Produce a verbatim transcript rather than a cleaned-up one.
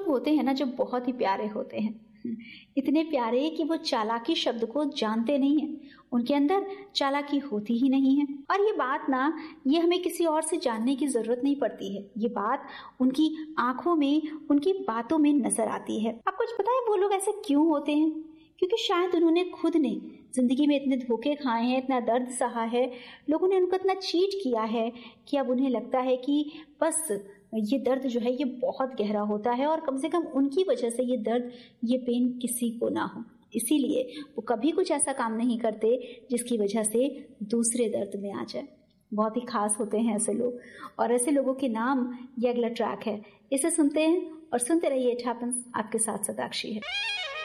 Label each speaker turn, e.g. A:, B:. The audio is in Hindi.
A: लोग होते हैं ना जो बहुत ही प्यारे होते हैं, इतने प्यारे कि वो चालाकी शब्द को जानते नहीं हैं, उनके अंदर चालाकी होती ही नहीं है। और ये बात ना, ये हमें किसी और से जानने की जरूरत नहीं पड़ती है, ये बात उनकी आंखों में, उनकी बातों में नजर आती है। आपको कुछ पता है वो लोग ऐसे क्यों होते हैं? क्योंकि शायद उन्होंने खुद ने जिंदगी में इतने धोखे खाए हैं, इतना दर्द सहा है, लोगों ने उनको इतना चीट किया है कि अब उन्हें लगता है कि बस ये दर्द जो है ये बहुत गहरा होता है और कम से कम उनकी वजह से ये दर्द, ये पेन किसी को ना हो। इसीलिए वो कभी कुछ ऐसा काम नहीं करते जिसकी वजह से दूसरे दर्द में आ जाए। बहुत ही खास होते हैं ऐसे लोग, और ऐसे लोगों के नाम ये अगला ट्रैक है, इसे सुनते हैं और सुनते रहिए। इट हैपेंस आपके साथ साथ साक्षी है।